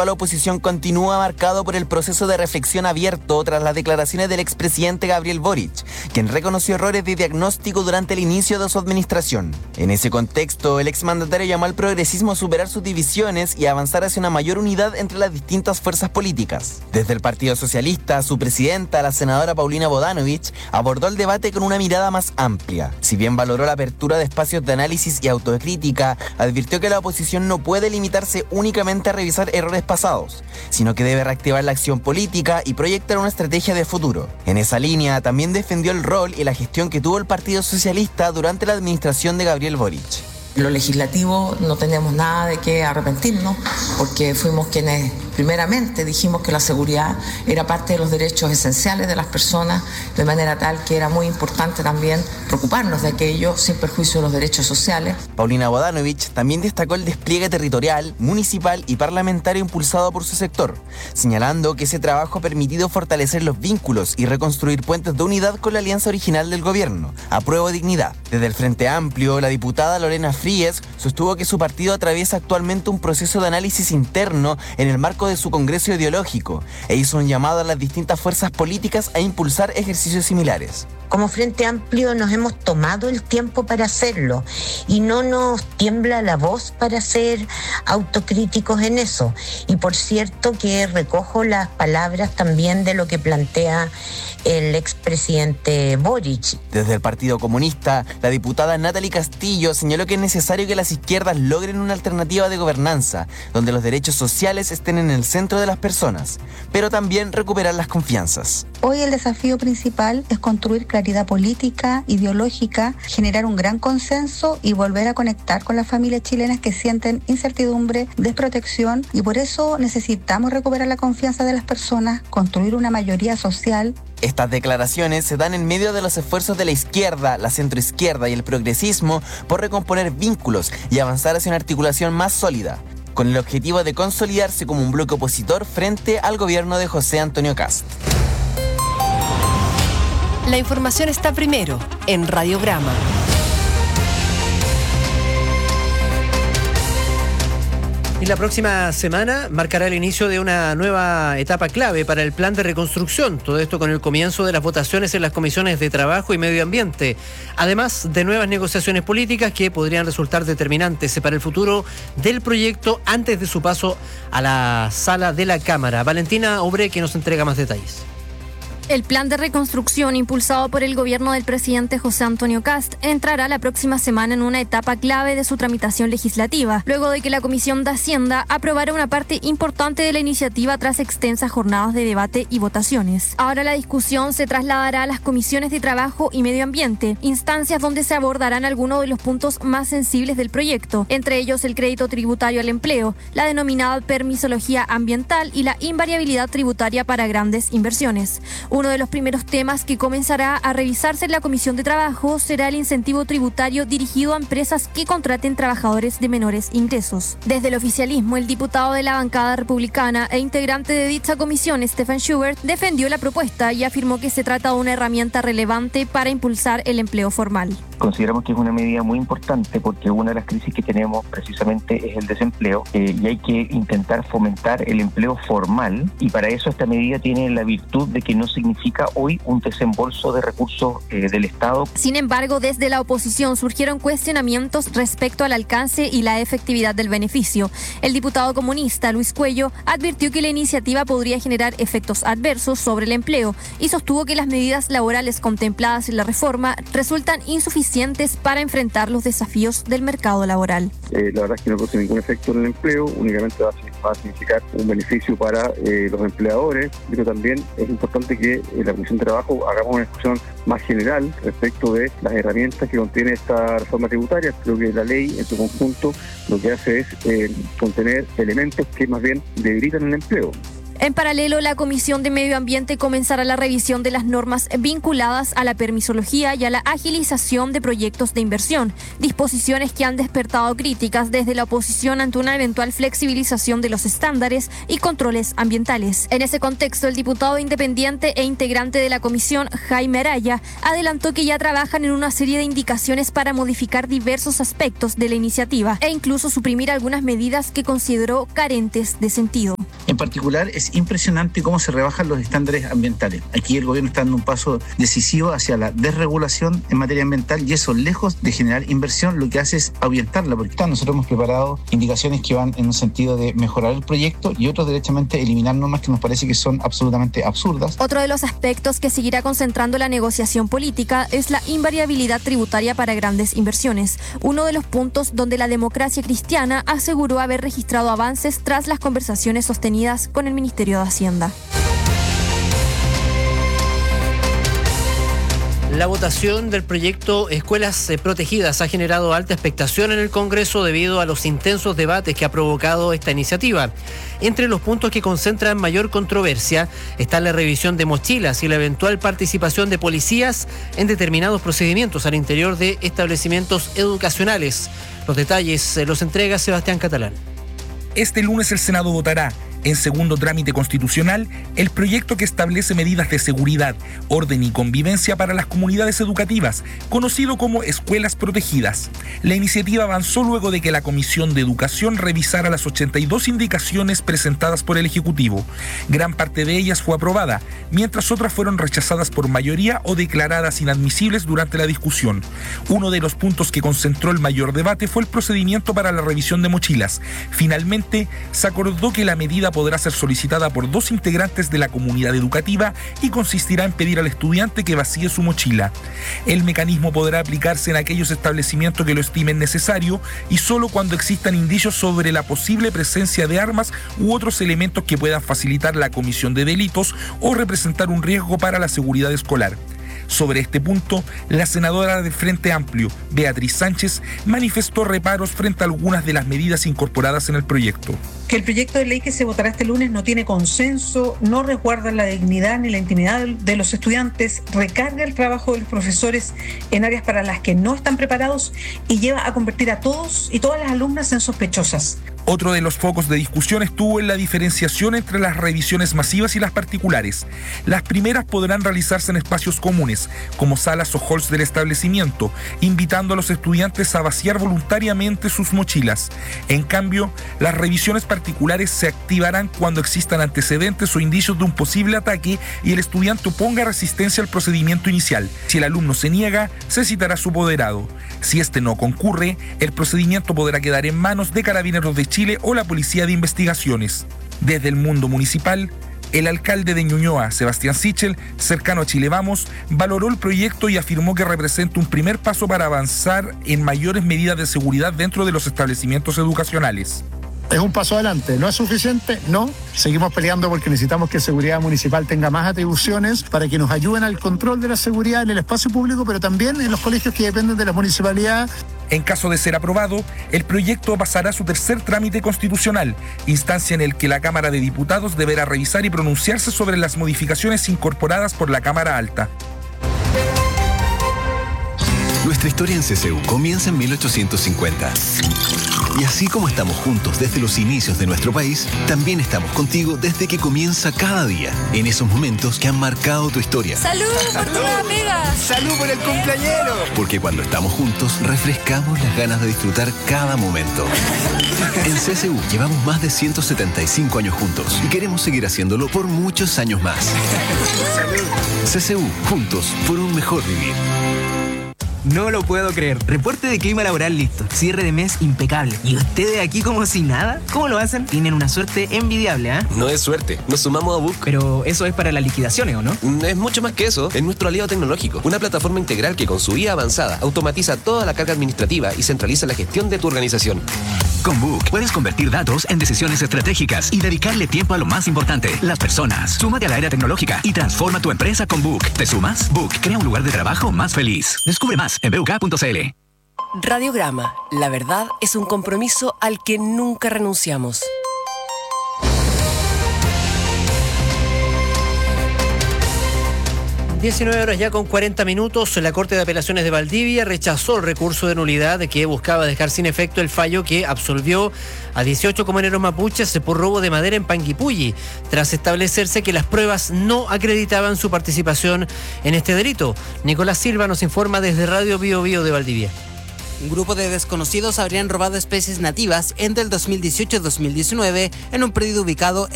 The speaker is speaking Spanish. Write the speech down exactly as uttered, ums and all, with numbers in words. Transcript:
La oposición continúa marcado por el proceso de reflexión abierto tras las declaraciones del expresidente Gabriel Boric, quien reconoció errores de diagnóstico durante el inicio de su administración. En ese contexto, el exmandatario llamó al progresismo a superar sus divisiones y a avanzar hacia una mayor unidad entre las distintas fuerzas políticas. Desde el Partido Socialista, su presidenta, la senadora Paulina Bodanovich, abordó el debate con una mirada más amplia. Si bien valoró la apertura de espacios de análisis y autocrítica, advirtió que la oposición no puede limitarse únicamente a revisar errores pasados, sino que debe reactivar la acción política y proyectar una estrategia de futuro. En esa línea, también defendió el rol y la gestión que tuvo el Partido Socialista durante la administración de Gabriel Boric. Lo legislativo no tenemos nada de qué arrepentirnos, porque fuimos quienes primeramente dijimos que la seguridad era parte de los derechos esenciales de las personas, de manera tal que era muy importante también preocuparnos de aquello sin perjuicio de los derechos sociales. Paulina Bodanovich también destacó el despliegue territorial, municipal y parlamentario impulsado por su sector, señalando que ese trabajo ha permitido fortalecer los vínculos y reconstruir puentes de unidad con la alianza original del gobierno, Apruebo Dignidad. Desde el Frente Amplio, la diputada Lorena Fríes sostuvo que su partido atraviesa actualmente un proceso de análisis interno en el marco de su congreso ideológico e hizo un llamado a las distintas fuerzas políticas a impulsar ejercicios similares. Como Frente Amplio nos hemos tomado el tiempo para hacerlo y no nos tiembla la voz para ser autocríticos en eso. Y por cierto que recojo las palabras también de lo que plantea el expresidente Boric. Desde el Partido Comunista, la diputada Natalie Castillo señaló que es necesario que las izquierdas logren una alternativa de gobernanza, donde los derechos sociales estén en el centro de las personas, pero también recuperar las confianzas. Hoy el desafío principal es construir claridad política, ideológica, generar un gran consenso y volver a conectar con las familias chilenas que sienten incertidumbre, desprotección, y por eso necesitamos recuperar la confianza de las personas, construir una mayoría social. Estas declaraciones se dan en medio de los esfuerzos de la izquierda, la centroizquierda y el progresismo por recomponer vínculos y avanzar hacia una articulación más sólida, con el objetivo de consolidarse como un bloque opositor frente al gobierno de José Antonio Kast. La información está primero en Radiograma. Y la próxima semana marcará el inicio de una nueva etapa clave para el plan de reconstrucción. Todo esto con el comienzo de las votaciones en las comisiones de Trabajo y Medio Ambiente. Además de nuevas negociaciones políticas que podrían resultar determinantes para el futuro del proyecto antes de su paso a la sala de la Cámara. Valentina Obre, que nos entrega más detalles. El plan de reconstrucción impulsado por el gobierno del presidente José Antonio Kast entrará la próxima semana en una etapa clave de su tramitación legislativa, luego de que la Comisión de Hacienda aprobara una parte importante de la iniciativa tras extensas jornadas de debate y votaciones. Ahora la discusión se trasladará a las comisiones de Trabajo y Medio Ambiente, instancias donde se abordarán algunos de los puntos más sensibles del proyecto, entre ellos el crédito tributario al empleo, la denominada permisología ambiental y la invariabilidad tributaria para grandes inversiones. Uno de los primeros temas que comenzará a revisarse en la Comisión de Trabajo será el incentivo tributario dirigido a empresas que contraten trabajadores de menores ingresos. Desde el oficialismo, el diputado de la bancada republicana e integrante de dicha comisión, Stefan Schubert, defendió la propuesta y afirmó que se trata de una herramienta relevante para impulsar el empleo formal. Consideramos que es una medida muy importante porque una de las crisis que tenemos precisamente es el desempleo eh, y hay que intentar fomentar el empleo formal, y para eso esta medida tiene la virtud de que no significa hoy un desembolso de recursos eh, del Estado. Sin embargo, desde la oposición surgieron cuestionamientos respecto al alcance y la efectividad del beneficio. El diputado comunista Luis Cuello advirtió que la iniciativa podría generar efectos adversos sobre el empleo y sostuvo que las medidas laborales contempladas en la reforma resultan insuficientes para enfrentar los desafíos del mercado laboral. Eh, la verdad es que no produce ningún efecto en el empleo, únicamente va a, va a significar un beneficio para eh, los empleadores, pero también es importante que en la Comisión de Trabajo hagamos una discusión más general respecto de las herramientas que contiene esta reforma tributaria. Creo que la ley en su conjunto lo que hace es eh, contener elementos que más bien debilitan el empleo. En paralelo, la Comisión de Medio Ambiente comenzará la revisión de las normas vinculadas a la permisología y a la agilización de proyectos de inversión, disposiciones que han despertado críticas desde la oposición ante una eventual flexibilización de los estándares y controles ambientales. En ese contexto, el diputado independiente e integrante de la comisión, Jaime Araya, adelantó que ya trabajan en una serie de indicaciones para modificar diversos aspectos de la iniciativa e incluso suprimir algunas medidas que consideró carentes de sentido. En particular, es impresionante cómo se rebajan los estándares ambientales. Aquí el gobierno está dando un paso decisivo hacia la desregulación en materia ambiental y eso, lejos de generar inversión, lo que hace es ahuyentarla, porque nosotros hemos preparado indicaciones que van en un sentido de mejorar el proyecto y otros derechamente eliminar normas que nos parece que son absolutamente absurdas. Otro de los aspectos que seguirá concentrando la negociación política es la invariabilidad tributaria para grandes inversiones, uno de los puntos donde la Democracia Cristiana aseguró haber registrado avances tras las conversaciones sostenidas con el Ministerio de Hacienda. La votación del proyecto Escuelas Protegidas ha generado alta expectación en el Congreso debido a los intensos debates que ha provocado esta iniciativa. Entre los puntos que concentran mayor controversia está la revisión de mochilas y la eventual participación de policías en determinados procedimientos al interior de establecimientos educacionales. Los detalles los entrega Sebastián Catalán. Este lunes el Senado votará, en segundo trámite constitucional, el proyecto que establece medidas de seguridad, orden y convivencia para las comunidades educativas, conocido como Escuelas Protegidas. La iniciativa avanzó luego de que la Comisión de Educación revisara las ochenta y dos indicaciones presentadas por el Ejecutivo. Gran parte de ellas fue aprobada, mientras otras fueron rechazadas por mayoría o declaradas inadmisibles durante la discusión. Uno de los puntos que concentró el mayor debate fue el procedimiento para la revisión de mochilas. Finalmente, se acordó que la medida podrá ser solicitada por dos integrantes de la comunidad educativa y consistirá en pedir al estudiante que vacíe su mochila. El mecanismo podrá aplicarse en aquellos establecimientos que lo estimen necesario y solo cuando existan indicios sobre la posible presencia de armas u otros elementos que puedan facilitar la comisión de delitos o representar un riesgo para la seguridad escolar. Sobre este punto, la senadora del Frente Amplio, Beatriz Sánchez, manifestó reparos frente a algunas de las medidas incorporadas en el proyecto. Que el proyecto de ley que se votará este lunes no tiene consenso, no resguarda la dignidad ni la intimidad de los estudiantes, recarga el trabajo de los profesores en áreas para las que no están preparados y lleva a convertir a todos y todas las alumnas en sospechosas. Otro de los focos de discusión estuvo en la diferenciación entre las revisiones masivas y las particulares. Las primeras podrán realizarse en espacios comunes, como salas o halls del establecimiento, invitando a los estudiantes a vaciar voluntariamente sus mochilas. En cambio, las revisiones particulares se activarán cuando existan antecedentes o indicios de un posible ataque y el estudiante oponga resistencia al procedimiento inicial. Si el alumno se niega, se citará a su apoderado. Si este no concurre, el procedimiento podrá quedar en manos de Carabineros de Chile o la Policía de Investigaciones. Desde el mundo municipal, el alcalde de Ñuñoa, Sebastián Sichel, cercano a Chile Vamos, valoró el proyecto y afirmó que representa un primer paso para avanzar en mayores medidas de seguridad dentro de los establecimientos educacionales. Es un paso adelante, ¿no es suficiente? No, seguimos peleando porque necesitamos que Seguridad Municipal tenga más atribuciones para que nos ayuden al control de la seguridad en el espacio público, pero también en los colegios que dependen de la municipalidad. En caso de ser aprobado, el proyecto pasará a su tercer trámite constitucional, instancia en el que la Cámara de Diputados deberá revisar y pronunciarse sobre las modificaciones incorporadas por la Cámara Alta. Nuestra historia en C C U comienza en mil ochocientos cincuenta. Y así como estamos juntos desde los inicios de nuestro país, también estamos contigo desde que comienza cada día, en esos momentos que han marcado tu historia. ¡Salud por tu nueva pega! ¡Salud por el cumpleañero! Porque cuando estamos juntos, refrescamos las ganas de disfrutar cada momento. En C C U llevamos más de ciento setenta y cinco años juntos y queremos seguir haciéndolo por muchos años más. ¡Salud! C C U, juntos por un mejor vivir. No lo puedo creer. Reporte de clima laboral listo. Cierre de mes impecable. ¿Y ustedes aquí como si nada? ¿Cómo lo hacen? Tienen una suerte envidiable, ¿ah? ¿eh? No es suerte. Nos sumamos a Book. Pero eso es para las liquidaciones, ¿o no? Es mucho más que eso. Es nuestro aliado tecnológico. Una plataforma integral que con su I A avanzada automatiza toda la carga administrativa y centraliza la gestión de tu organización. Con Book puedes convertir datos en decisiones estratégicas y dedicarle tiempo a lo más importante, las personas. Súmate a la era tecnológica y transforma tu empresa con Book. ¿Te sumas? Book crea un lugar de trabajo más feliz. Descubre más en b u k punto c l. Radiograma. La verdad es un compromiso al que nunca renunciamos. diecinueve horas ya con cuarenta minutos. La Corte de Apelaciones de Valdivia rechazó el recurso de nulidad que buscaba dejar sin efecto el fallo que absolvió a dieciocho comuneros mapuches por robo de madera en Panguipulli, tras establecerse que las pruebas no acreditaban su participación en este delito. Nicolás Silva nos informa desde Radio Bio Bio de Valdivia. Un grupo de desconocidos habrían robado especies nativas entre el dos mil dieciocho y dos mil diecinueve en un predio ubicado